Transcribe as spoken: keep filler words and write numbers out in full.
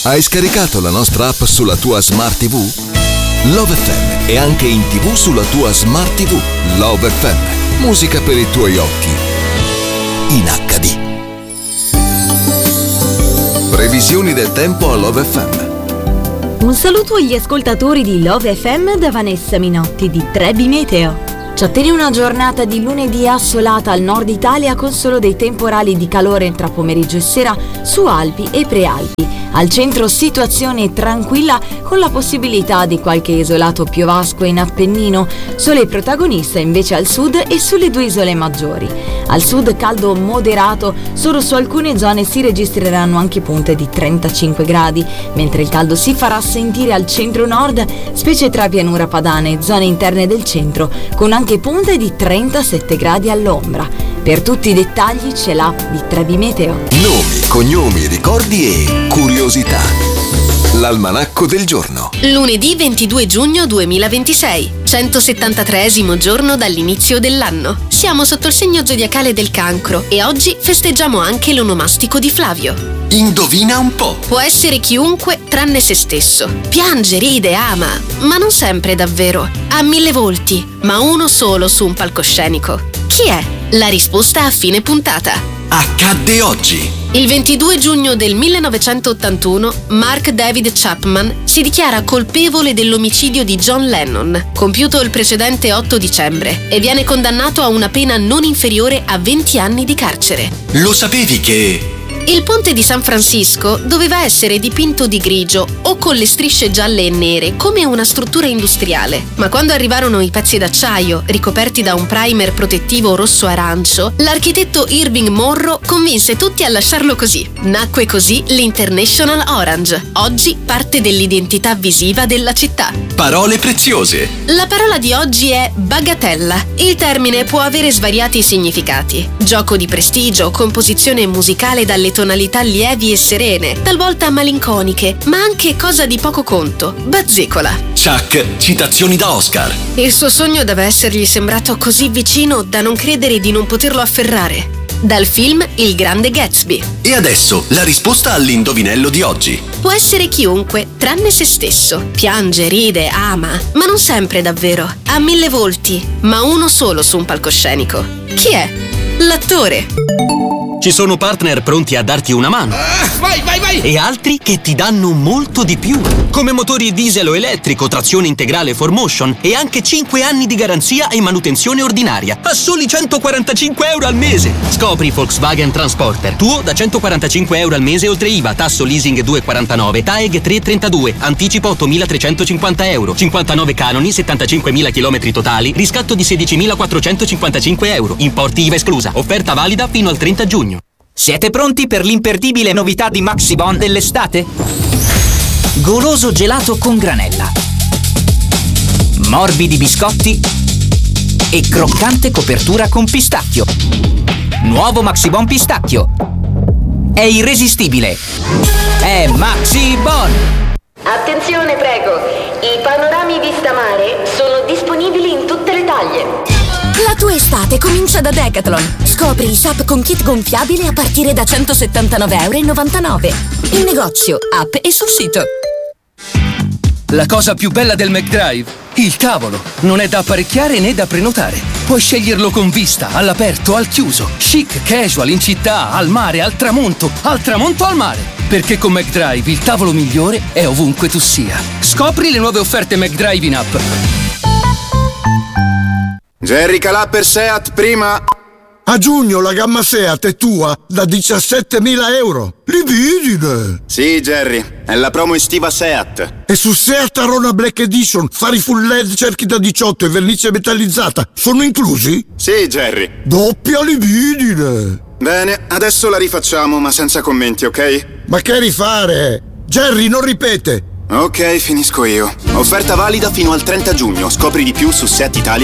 Hai scaricato la nostra app sulla tua Smart ti vu? Love effe emme è anche in tivù sulla tua Smart ti vu. Love effe emme, musica per i tuoi occhi. In acca di. Previsioni del tempo a Love effe emme. Un saluto agli ascoltatori di Love effe emme da Vanessa Minotti di Trebi Meteo. Ci attende una giornata di lunedì assolata al nord Italia con solo dei temporali di calore tra pomeriggio e sera su Alpi e Prealpi. Al centro situazione tranquilla con la possibilità di qualche isolato piovasco in Appennino, sole protagonista invece al sud e sulle due isole maggiori. Al sud caldo moderato, solo su alcune zone si registreranno anche punte di trentacinque gradi, mentre il caldo si farà sentire al centro-nord, specie tra pianura padana e zone interne del centro, con anche punte di trentasette gradi all'ombra. Per tutti i dettagli c'è l'app di Trebi Meteo. Nomi, cognomi, ricordi e curiosità. L'almanacco del giorno. Lunedì ventidue giugno duemilaventisei, centosettantatreesimo giorno dall'inizio dell'anno. Siamo sotto il segno zodiacale del Cancro e oggi festeggiamo anche l'onomastico di Flavio. Indovina un po'. Può essere chiunque tranne se stesso. Piange, ride, ama, ma non sempre davvero. Ha mille volti, ma uno solo su un palcoscenico. Chi è? La risposta a fine puntata. Accadde oggi. Il ventidue giugno del millenovecentottantuno, Mark David Chapman si dichiara colpevole dell'omicidio di John Lennon, compiuto il precedente otto dicembre, e viene condannato a una pena non inferiore a venti anni di carcere. Lo sapevi che... Il ponte di San Francisco doveva essere dipinto di grigio o con le strisce gialle e nere come una struttura industriale, ma quando arrivarono i pezzi d'acciaio ricoperti da un primer protettivo rosso-arancio, l'architetto Irving Morrow convinse tutti a lasciarlo così. Nacque così l'International Orange, oggi parte dell'identità visiva della città. Parole preziose. La parola di oggi è bagatella. Il termine può avere svariati significati: gioco di prestigio, composizione musicale dalle tonalità lievi e serene, talvolta malinconiche, ma anche cosa di poco conto, bazzicola. Chuck, citazioni da Oscar. Il suo sogno deve essergli sembrato così vicino da non credere di non poterlo afferrare. Dal film Il Grande Gatsby. E adesso la risposta all'indovinello di oggi. Può essere chiunque, tranne se stesso. Piange, ride, ama, ma non sempre davvero. Ha mille volti, ma uno solo su un palcoscenico. Chi è? L'attore. Ci sono partner pronti a darti una mano. Ah, vai, vai, vai! E altri che ti danno molto di più. Come motori diesel o elettrico, trazione integrale four motion e anche cinque anni di garanzia e manutenzione ordinaria. A soli centoquarantacinque euro al mese. Scopri Volkswagen Transporter. Tuo da centoquarantacinque euro al mese oltre I V A, tasso leasing due virgola quarantanove, T A E G tre virgola trentadue, anticipo ottomilatrecentocinquanta euro, cinquantanove canoni, settantacinquemila chilometri totali, riscatto di sedicimilaquattrocentocinquantacinque euro, importi I V A esclusa. Offerta valida fino al trenta giugno. Siete pronti per l'imperdibile novità di Maxibon dell'estate? Goloso gelato con granella, morbidi biscotti e croccante copertura con pistacchio. Nuovo Maxibon pistacchio. È irresistibile. È Maxibon. Attenzione, prego. I panorami vista mare sono disponibili in tutte le taglie. La tua estate comincia da Decathlon. Scopri i S U P con kit gonfiabile a partire da centosettantanove virgola novantanove euro. In negozio, app e sul sito. La cosa più bella del McDrive? Il tavolo. Non è da apparecchiare né da prenotare. Puoi sceglierlo con vista, all'aperto, al chiuso. Chic, casual, in città, al mare, al tramonto. Al tramonto, al mare. Perché con McDrive il tavolo migliore è ovunque tu sia. Scopri le nuove offerte McDrive in app. Jerry Calà per Seat prima. A giugno la gamma Seat è tua da diciassettemila euro. Libidine. Sì, Jerry, è la promo estiva Seat. E su Seat Arona Black Edition fari full L E D, cerchi da diciotto e vernice metallizzata sono inclusi? Sì, Jerry. Doppia libidine. Bene, adesso la rifacciamo ma senza commenti, ok? Ma che rifare? Jerry, non ripete. Ok, finisco io. Offerta valida fino al trenta giugno. Scopri di più su Seat Italia.